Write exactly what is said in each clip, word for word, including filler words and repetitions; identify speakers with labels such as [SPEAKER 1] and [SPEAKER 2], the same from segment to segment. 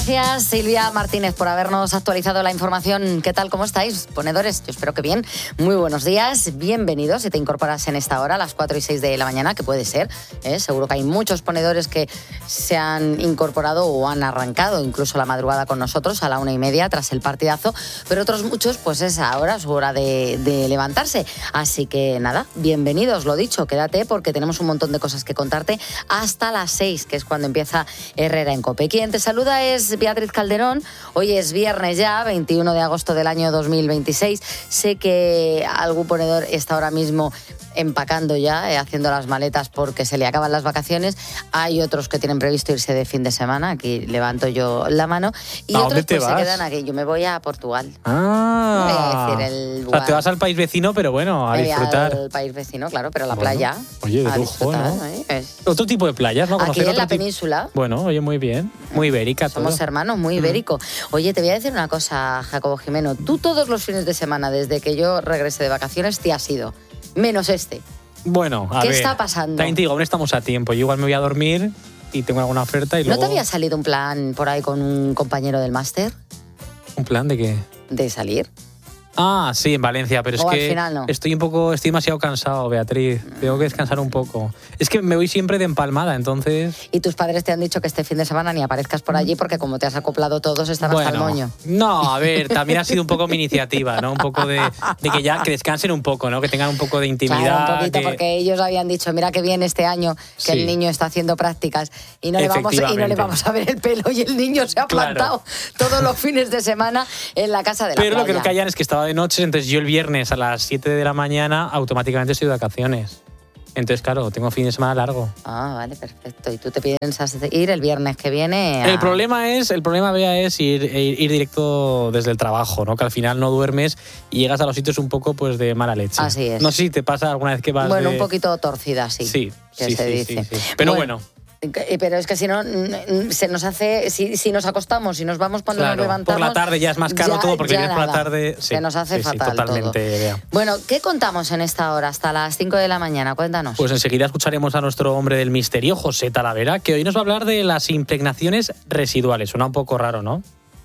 [SPEAKER 1] Gracias, Silvia Martínez, por habernos actualizado la información. ¿Qué tal? ¿Cómo estáis, ponedores? Yo espero que bien. Muy buenos días, bienvenidos. Si te incorporas en esta hora, a las cuatro y seis de la mañana, que puede ser, ¿eh? Seguro que hay muchos ponedores que se han incorporado o han arrancado incluso la madrugada con nosotros a la una y media tras el partidazo, pero otros muchos, pues es ahora su hora de, de levantarse. Así que nada, bienvenidos, lo dicho, quédate porque tenemos un montón de cosas que contarte hasta las seis, que es cuando empieza Herrera en COPE. Quien te saluda es Beatriz Calderón. Hoy es viernes ya, veintiuno de agosto del año dos mil veintiséis. Sé que algún ponedor está ahora mismo empacando ya, eh, haciendo las maletas porque se le acaban las vacaciones. Hay otros que tienen previsto irse de fin de semana. Aquí levanto yo la mano. Y
[SPEAKER 2] ¿A
[SPEAKER 1] otros
[SPEAKER 2] dónde te
[SPEAKER 1] pues
[SPEAKER 2] vas?
[SPEAKER 1] se quedan aquí. Yo me voy a Portugal.
[SPEAKER 2] Ah.
[SPEAKER 1] No voy a decir el lugar.
[SPEAKER 2] O sea, te vas al país vecino, pero bueno, a
[SPEAKER 1] Me voy
[SPEAKER 2] disfrutar.
[SPEAKER 1] al país vecino, claro, pero a la
[SPEAKER 2] Bueno,
[SPEAKER 1] playa.
[SPEAKER 2] oye, de
[SPEAKER 1] a
[SPEAKER 2] lujo,
[SPEAKER 1] disfrutar,
[SPEAKER 2] ¿no?
[SPEAKER 1] ¿eh? Es-
[SPEAKER 2] Otro tipo de playas, ¿no?
[SPEAKER 1] Aquí
[SPEAKER 2] Conocer
[SPEAKER 1] en
[SPEAKER 2] otro
[SPEAKER 1] la
[SPEAKER 2] tipo-
[SPEAKER 1] península.
[SPEAKER 2] Bueno, oye, muy bien. Muy ibérica todo.
[SPEAKER 1] Somos hermanos, muy ibérico. Oye, te voy a decir una cosa, Jacobo Jimeno. Tú todos los fines de semana, desde que yo regrese de vacaciones, te has ido. Menos este.
[SPEAKER 2] Bueno, a
[SPEAKER 1] ¿Qué
[SPEAKER 2] ver.
[SPEAKER 1] está pasando?
[SPEAKER 2] También te digo, aún estamos a tiempo. Yo igual me voy a dormir y tengo alguna oferta y
[SPEAKER 1] ¿No
[SPEAKER 2] luego...
[SPEAKER 1] te había salido un plan por ahí con un compañero del máster
[SPEAKER 2] ¿Un plan de qué?
[SPEAKER 1] de salir?
[SPEAKER 2] Ah, sí, en Valencia, pero es
[SPEAKER 1] O al
[SPEAKER 2] que
[SPEAKER 1] final no.
[SPEAKER 2] estoy un poco, estoy demasiado cansado, Beatriz. Tengo que descansar un poco. Es que me voy siempre de empalmada, entonces...
[SPEAKER 1] Y tus padres te han dicho que este fin de semana ni aparezcas por allí porque como te has acoplado todos están hasta el
[SPEAKER 2] Bueno,
[SPEAKER 1] moño.
[SPEAKER 2] no, a ver, también ha sido un poco mi iniciativa, ¿no? Un poco de, de que ya que descansen un poco, ¿no? Que tengan un poco de intimidad.
[SPEAKER 1] Claro, un poquito,
[SPEAKER 2] que-
[SPEAKER 1] porque ellos habían dicho, mira que bien este año que
[SPEAKER 2] Sí.
[SPEAKER 1] el niño está haciendo prácticas y no, le vamos, y no le
[SPEAKER 2] Efectivamente.
[SPEAKER 1] vamos a ver el pelo y el niño se ha
[SPEAKER 2] Claro.
[SPEAKER 1] plantado todos los fines de semana en la casa de la
[SPEAKER 2] Pero lo que
[SPEAKER 1] playa.
[SPEAKER 2] no callan es que estaba de noche, entonces yo el viernes a las siete de la mañana automáticamente estoy de vacaciones. Entonces, claro, tengo fin de semana largo.
[SPEAKER 1] Ah, vale, perfecto. ¿Y tú te piensas ir el viernes que viene? a-
[SPEAKER 2] El problema es, el problema, Bea, es ir, ir, ir directo desde el trabajo, ¿no? Que al final no duermes y llegas a los sitios un poco pues de mala leche.
[SPEAKER 1] Así es.
[SPEAKER 2] No sé si te pasa alguna vez que vas
[SPEAKER 1] Bueno,
[SPEAKER 2] de-
[SPEAKER 1] un poquito torcida, sí.
[SPEAKER 2] Sí,
[SPEAKER 1] que
[SPEAKER 2] sí,
[SPEAKER 1] se
[SPEAKER 2] sí,
[SPEAKER 1] dice.
[SPEAKER 2] sí, sí. Pero bueno.
[SPEAKER 1] que- Pero es que si no, mm, se nos hace, si, si nos acostamos, si nos vamos cuando
[SPEAKER 2] Claro,
[SPEAKER 1] nos levantamos...
[SPEAKER 2] por la tarde ya es más caro
[SPEAKER 1] ya-
[SPEAKER 2] todo, porque
[SPEAKER 1] ya
[SPEAKER 2] vienes por la
[SPEAKER 1] nada.
[SPEAKER 2] tarde... sí,
[SPEAKER 1] se nos hace
[SPEAKER 2] sí, sí,
[SPEAKER 1] fatal
[SPEAKER 2] totalmente,
[SPEAKER 1] todo.
[SPEAKER 2] Bea.
[SPEAKER 1] Bueno, ¿qué contamos en esta hora? Hasta las cinco de la mañana, cuéntanos.
[SPEAKER 2] Pues enseguida escucharemos a nuestro hombre del misterio, José Talavera, que hoy nos va a hablar de las impregnaciones residuales. Suena un poco raro, ¿no?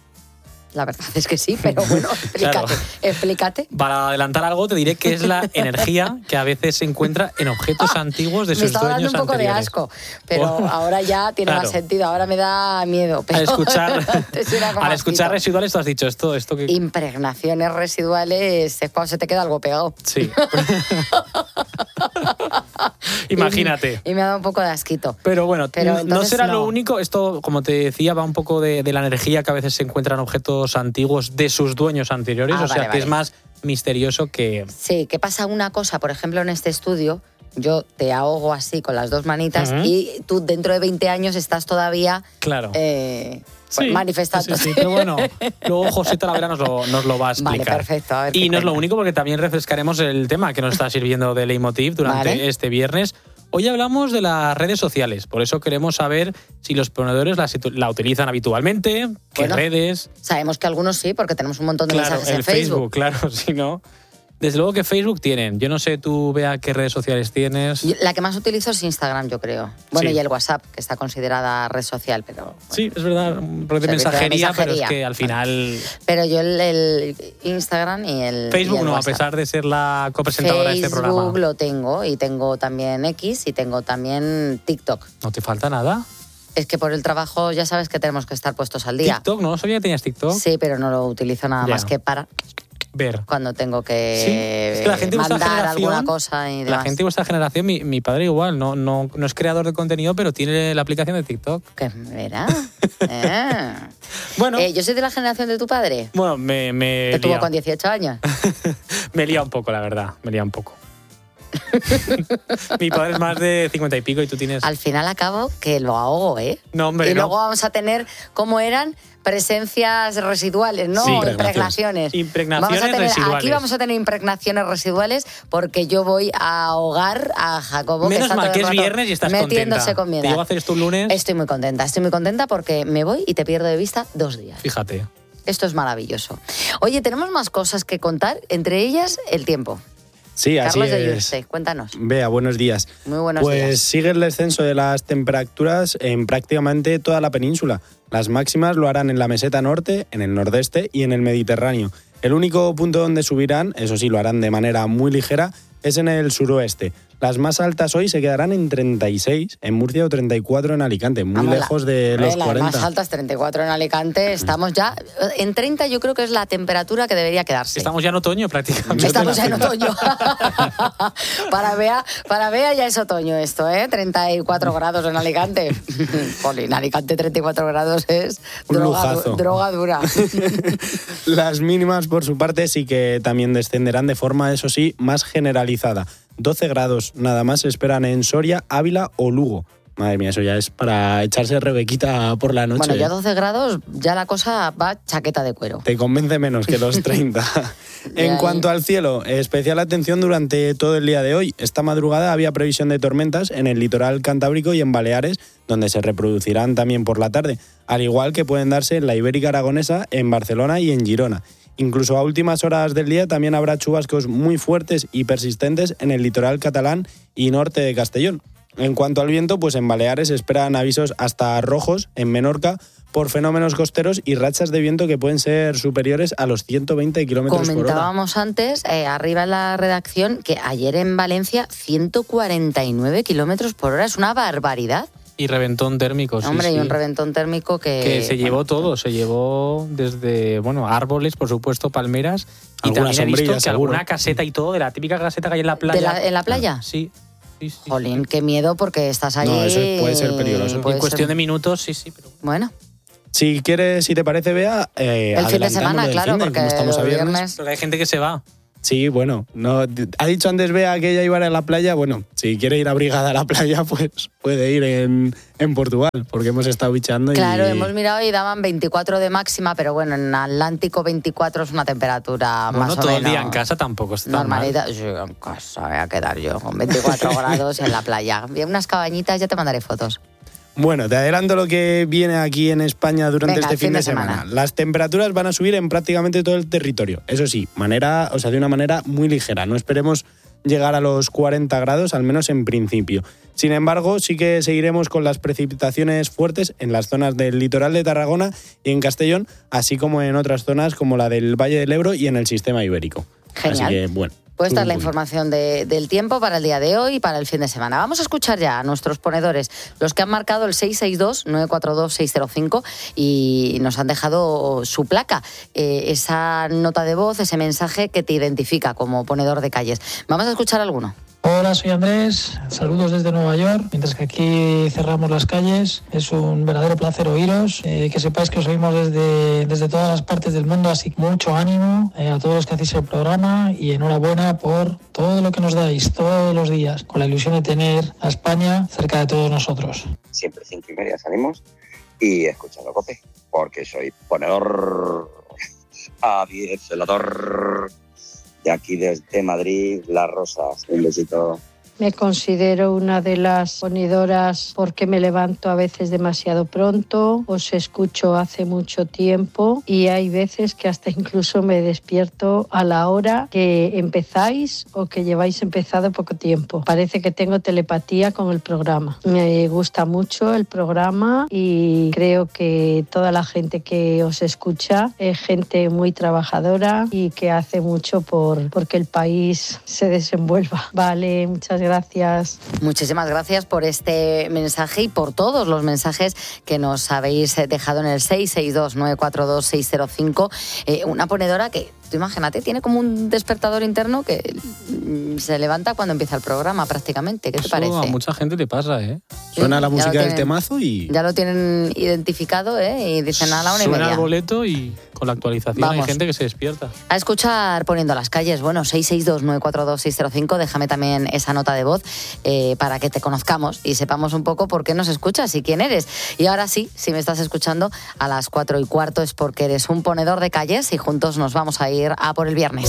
[SPEAKER 1] La verdad es que sí, pero bueno, explícate.
[SPEAKER 2] Claro.
[SPEAKER 1] explícate.
[SPEAKER 2] Para adelantar algo, te diré que es la energía que a veces se encuentra en objetos antiguos de
[SPEAKER 1] Me
[SPEAKER 2] sus
[SPEAKER 1] estaba dando
[SPEAKER 2] dueños
[SPEAKER 1] un poco de
[SPEAKER 2] anteriores.
[SPEAKER 1] asco, pero
[SPEAKER 2] Oh.
[SPEAKER 1] ahora ya tiene
[SPEAKER 2] Claro.
[SPEAKER 1] más sentido, ahora me da miedo. Pero
[SPEAKER 2] Al escuchar,
[SPEAKER 1] antes era como
[SPEAKER 2] al escuchar
[SPEAKER 1] asquito.
[SPEAKER 2] residuales, tú has dicho esto, esto que...
[SPEAKER 1] Impregnaciones residuales es cuando se te queda algo pegado.
[SPEAKER 2] Sí. Imagínate.
[SPEAKER 1] Y, y me ha dado un poco de asquito.
[SPEAKER 2] Pero bueno,
[SPEAKER 1] Pero
[SPEAKER 2] no
[SPEAKER 1] entonces
[SPEAKER 2] será
[SPEAKER 1] no.
[SPEAKER 2] lo único. Esto, como te decía, va un poco de, de la energía que a veces se encuentran objetos antiguos de sus dueños anteriores.
[SPEAKER 1] Ah,
[SPEAKER 2] o sea,
[SPEAKER 1] vale,
[SPEAKER 2] que
[SPEAKER 1] vale.
[SPEAKER 2] es más misterioso que...
[SPEAKER 1] Sí, que pasa una cosa, por ejemplo, en este estudio, yo te ahogo así con las dos manitas
[SPEAKER 2] Ujú.
[SPEAKER 1] y tú dentro de veinte años estás todavía
[SPEAKER 2] Claro.
[SPEAKER 1] eh, pues,
[SPEAKER 2] Sí,
[SPEAKER 1] manifestándote.
[SPEAKER 2] sí, sí, pero bueno, luego José Talavera nos lo, nos lo va a
[SPEAKER 1] Vale,
[SPEAKER 2] explicar.
[SPEAKER 1] perfecto. A ver qué
[SPEAKER 2] Y no es lo
[SPEAKER 1] cuenta.
[SPEAKER 2] único, porque también refrescaremos el tema que nos está sirviendo de leitmotiv durante
[SPEAKER 1] Vale.
[SPEAKER 2] este viernes. Hoy hablamos de las redes sociales, por eso queremos saber si los ponedores la, situ- la utilizan habitualmente, qué
[SPEAKER 1] Bueno,
[SPEAKER 2] redes.
[SPEAKER 1] Sabemos que algunos sí, porque tenemos un montón de
[SPEAKER 2] Claro,
[SPEAKER 1] mensajes en
[SPEAKER 2] el
[SPEAKER 1] Facebook.
[SPEAKER 2] Facebook, claro, si no. Desde luego que Facebook tienen. Yo no sé tú, Bea, qué redes sociales tienes.
[SPEAKER 1] Yo- La que más utilizo es Instagram, yo creo. Bueno,
[SPEAKER 2] Sí.
[SPEAKER 1] y el WhatsApp, que está considerada red social, pero... bueno.
[SPEAKER 2] Sí, es verdad, un rol de
[SPEAKER 1] Servicio de
[SPEAKER 2] mensajería, pero es
[SPEAKER 1] mensajería.
[SPEAKER 2] que al final
[SPEAKER 1] Pero yo el, el Instagram y el
[SPEAKER 2] Facebook
[SPEAKER 1] y el
[SPEAKER 2] no, a
[SPEAKER 1] WhatsApp.
[SPEAKER 2] pesar de ser la copresentadora de este programa.
[SPEAKER 1] Facebook lo tengo y tengo también X y tengo también TikTok.
[SPEAKER 2] ¿No te falta nada?
[SPEAKER 1] Es que por el trabajo ya sabes que tenemos que estar puestos al día.
[SPEAKER 2] TikTok, no, no sabía que tenías TikTok.
[SPEAKER 1] Sí, pero no lo utilizo nada
[SPEAKER 2] Ya.
[SPEAKER 1] más que para
[SPEAKER 2] Ver.
[SPEAKER 1] cuando tengo
[SPEAKER 2] Sí,
[SPEAKER 1] que,
[SPEAKER 2] es que la gente de vuestra
[SPEAKER 1] mandar
[SPEAKER 2] generación,
[SPEAKER 1] alguna cosa y
[SPEAKER 2] la
[SPEAKER 1] demás.
[SPEAKER 2] gente de vuestra generación, mi, mi padre igual, no, no, no es creador de contenido, pero tiene la aplicación de TikTok.
[SPEAKER 1] ¿Qué verá? Eh.
[SPEAKER 2] Bueno,
[SPEAKER 1] Eh, yo soy de la generación de tu padre.
[SPEAKER 2] bueno me, me
[SPEAKER 1] Que tuvo
[SPEAKER 2] lía.
[SPEAKER 1] con dieciocho años.
[SPEAKER 2] Me lía un poco, la verdad, me lía un poco. Mi padre es más de cincuenta y pico y tú tienes...
[SPEAKER 1] Al final acabo que lo ahogo, ¿eh?
[SPEAKER 2] No, hombre,
[SPEAKER 1] y
[SPEAKER 2] no.
[SPEAKER 1] luego vamos a tener, ¿cómo eran? Presencias residuales, ¿no?
[SPEAKER 2] Sí,
[SPEAKER 1] impregnaciones.
[SPEAKER 2] impregnaciones
[SPEAKER 1] Vamos a tener-
[SPEAKER 2] residuales.
[SPEAKER 1] Aquí vamos a tener impregnaciones residuales porque yo voy a ahogar a Jacobo.
[SPEAKER 2] Menos
[SPEAKER 1] que está
[SPEAKER 2] mal
[SPEAKER 1] todo
[SPEAKER 2] que
[SPEAKER 1] el
[SPEAKER 2] es
[SPEAKER 1] rato
[SPEAKER 2] viernes y estás
[SPEAKER 1] metiéndose
[SPEAKER 2] contenta.
[SPEAKER 1] con mi
[SPEAKER 2] Te
[SPEAKER 1] edad.
[SPEAKER 2] llevo a hacer esto un lunes.
[SPEAKER 1] Estoy muy contenta, estoy muy contenta porque me voy y te pierdo de vista dos días.
[SPEAKER 2] Fíjate.
[SPEAKER 1] Esto es maravilloso. Oye, tenemos más cosas que contar, entre ellas el tiempo.
[SPEAKER 3] Sí, así
[SPEAKER 1] Carlos de
[SPEAKER 3] es.
[SPEAKER 1] Yuste, cuéntanos.
[SPEAKER 3] Bea, buenos días.
[SPEAKER 1] Muy buenos
[SPEAKER 3] pues
[SPEAKER 1] días.
[SPEAKER 3] sigue el descenso de las temperaturas en prácticamente toda la península. Las máximas lo harán en la meseta norte, en el nordeste y en el Mediterráneo. El único punto donde subirán, eso sí, lo harán de manera muy ligera, es en el suroeste. Las más altas hoy se quedarán en treinta y seis en Murcia o treinta y cuatro en Alicante, muy
[SPEAKER 1] Vamos,
[SPEAKER 3] lejos
[SPEAKER 1] la-
[SPEAKER 3] de los
[SPEAKER 1] las
[SPEAKER 3] cuarenta.
[SPEAKER 1] más altas, treinta y cuatro en Alicante. Estamos ya en treinta, yo creo que es la temperatura que debería quedarse.
[SPEAKER 2] Estamos ya en otoño prácticamente.
[SPEAKER 1] Estamos ya en otoño. para, Bea, para Bea ya es otoño esto, ¿eh? treinta y cuatro grados en Alicante. Jolín, Alicante treinta y cuatro grados es
[SPEAKER 3] Un
[SPEAKER 1] droga,
[SPEAKER 3] lujazo.
[SPEAKER 1] du- droga dura.
[SPEAKER 3] Las mínimas, por su parte, sí que también descenderán de forma, eso sí, más generalizada. doce grados nada más se esperan en Soria, Ávila o Lugo. Madre mía, eso ya es para echarse rebequita por la noche.
[SPEAKER 1] Bueno, ya
[SPEAKER 3] ¿eh?
[SPEAKER 1] doce grados, ya la cosa va chaqueta de cuero.
[SPEAKER 3] Te convence menos que los treinta. En
[SPEAKER 1] Ya,
[SPEAKER 3] cuanto
[SPEAKER 1] ya.
[SPEAKER 3] al cielo, especial atención durante todo el día de hoy. Esta madrugada había previsión de tormentas en el litoral cantábrico y en Baleares, donde se reproducirán también por la tarde, al igual que pueden darse en la Ibérica Aragonesa, en Barcelona y en Girona. Incluso a últimas horas del día también habrá chubascos muy fuertes y persistentes en el litoral catalán y norte de Castellón. En cuanto al viento, pues en Baleares se esperan avisos hasta rojos en Menorca por fenómenos costeros y rachas de viento que pueden ser superiores a los ciento veinte kilómetros por hora.
[SPEAKER 1] Comentábamos antes, eh, arriba en la redacción, que ayer en Valencia ciento cuarenta y nueve kilómetros por hora. Es una barbaridad.
[SPEAKER 2] Y reventón térmico, sí,
[SPEAKER 1] Hombre,
[SPEAKER 2] sí.
[SPEAKER 1] y un reventón térmico que...
[SPEAKER 2] Que se llevó
[SPEAKER 1] bueno,
[SPEAKER 2] todo, se llevó desde, bueno, árboles, por supuesto, palmeras. Y
[SPEAKER 3] Alguna
[SPEAKER 2] también he visto
[SPEAKER 3] sombrilla,
[SPEAKER 2] que
[SPEAKER 3] seguro.
[SPEAKER 2] alguna caseta y todo, de la típica caseta que hay en la playa.
[SPEAKER 1] ¿De la- en la playa?
[SPEAKER 2] Sí, sí, sí.
[SPEAKER 1] Jolín, qué miedo porque estás allí...
[SPEAKER 3] No, eso puede ser peligroso.
[SPEAKER 1] puede
[SPEAKER 2] En cuestión
[SPEAKER 1] ser-
[SPEAKER 2] de minutos, sí, sí. Pero...
[SPEAKER 1] Bueno,
[SPEAKER 3] Si quieres, si te parece, Bea, eh,
[SPEAKER 1] el fin de
[SPEAKER 3] adelantamos
[SPEAKER 1] semana,
[SPEAKER 3] lo del
[SPEAKER 1] claro,
[SPEAKER 3] finde,
[SPEAKER 1] porque
[SPEAKER 3] como estamos a
[SPEAKER 1] el
[SPEAKER 3] viernes.
[SPEAKER 1] viernes...
[SPEAKER 2] Porque hay gente que se va.
[SPEAKER 3] Sí, bueno, no, ha dicho antes Bea que ella iba a ir a la playa. Bueno, si quiere ir abrigada a la playa, pues puede ir en, en Portugal, porque hemos estado bichando.
[SPEAKER 1] Claro,
[SPEAKER 3] y...
[SPEAKER 1] hemos mirado y daban veinticuatro de máxima, pero bueno, en Atlántico veinticuatro es una temperatura
[SPEAKER 2] Bueno,
[SPEAKER 1] más o
[SPEAKER 2] todo
[SPEAKER 1] menos...
[SPEAKER 2] el día en casa tampoco está tan mal.
[SPEAKER 1] Normalidad. Sí, en casa me voy a quedar yo con veinticuatro grados en la playa. Vi unas cabañitas, ya te mandaré fotos.
[SPEAKER 3] Bueno, te adelanto lo que viene aquí en España durante
[SPEAKER 1] Venga,
[SPEAKER 3] este
[SPEAKER 1] el
[SPEAKER 3] fin de semana.
[SPEAKER 1] semana.
[SPEAKER 3] Las temperaturas van a subir en prácticamente todo el territorio. Eso sí, manera, o sea, de una manera muy ligera. No esperemos llegar a los cuarenta grados, al menos en principio. Sin embargo, sí que seguiremos con las precipitaciones fuertes en las zonas del litoral de Tarragona y en Castellón, así como en otras zonas como la del Valle del Ebro y en el sistema ibérico.
[SPEAKER 1] Genial.
[SPEAKER 3] Así que, bueno.
[SPEAKER 1] Pues esta es la
[SPEAKER 3] un poquito.
[SPEAKER 1] información de- del tiempo para el día de hoy y para el fin de semana. Vamos a escuchar ya a nuestros ponedores, los que han marcado el seis seis dos, nueve cuatro dos, seis cero cinco y nos han dejado su placa, eh, esa nota de voz, ese mensaje que te identifica como ponedor de calles. Vamos a escuchar alguno.
[SPEAKER 4] Hola, soy Andrés, saludos desde Nueva York. Mientras que aquí cerramos las calles, es un verdadero placer oíros. Eh, que sepáis que os oímos desde, desde todas las partes del mundo, así que mucho ánimo eh, a todos los que hacéis el programa y enhorabuena por todo lo que nos dais todos los días, con la ilusión de tener a España cerca de todos nosotros.
[SPEAKER 5] Siempre cinco y media salimos y escuchando COPE, porque soy ponedor adiecelador de aquí desde Madrid, Las Rosas. Un besito.
[SPEAKER 6] Me considero una de las ponidoras porque me levanto a veces demasiado pronto, os escucho hace mucho tiempo y hay veces que hasta incluso me despierto a la hora que empezáis o que lleváis empezado poco tiempo. Parece que tengo telepatía con el programa. Me gusta mucho el programa y creo que toda la gente que os escucha es gente muy trabajadora y que hace mucho por porque el país se desenvuelva. Vale, muchas gracias. Gracias.
[SPEAKER 1] Muchísimas gracias por este mensaje y por todos los mensajes que nos habéis dejado en el seis seis dos, nueve cuatro dos, seis cero cinco. Eh, una ponedora que, tú imagínate, tiene como un despertador interno que se levanta cuando empieza el programa prácticamente. ¿Qué te
[SPEAKER 2] Eso
[SPEAKER 1] parece?
[SPEAKER 2] a mucha gente le pasa, ¿eh?
[SPEAKER 3] Suena la
[SPEAKER 1] Ya lo
[SPEAKER 3] música del
[SPEAKER 1] tienen-
[SPEAKER 3] temazo y...
[SPEAKER 1] Ya lo tienen identificado, ¿eh? Y dicen a la una y
[SPEAKER 2] Suena
[SPEAKER 1] media.
[SPEAKER 2] el boleto y con la actualización
[SPEAKER 1] Vamos.
[SPEAKER 2] hay gente que se despierta.
[SPEAKER 1] A escuchar Poniendo las calles. Bueno, seis seis dos, nueve cuatro dos, seis cero cinco. Déjame también esa nota de voz eh, para que te conozcamos y sepamos un poco por qué nos escuchas y quién eres. Y ahora sí, si me estás escuchando a las cuatro y cuarto es porque eres un ponedor de calles y juntos nos vamos a ir a por el viernes.